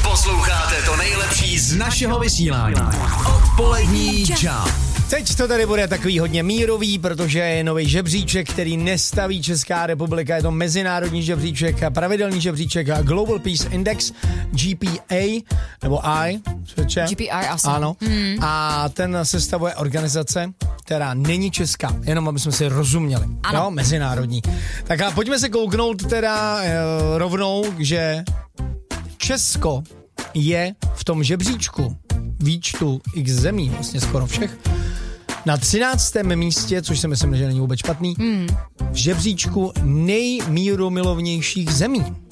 Posloucháte to nejlepší z našeho vysílání. Odpolední Jump. Teď to tady bude takový hodně mírový, protože je nový žebříček, který nestaví Česká republika. Je to mezinárodní žebříček, pravidelný žebříček Global Peace Index, GPA, nebo I. GPI asi. Ano. A ten sestavuje organizace, která není česká, jenom aby jsme si rozuměli. Ano. Jo, mezinárodní. Tak a pojďme se kouknout teda rovnou, že Česko je v tom žebříčku výčtu x zemí, vlastně skoro všech, na 13. místě, což si myslím, že není vůbec špatný, v žebříčku nejmírumilovnějších zemí.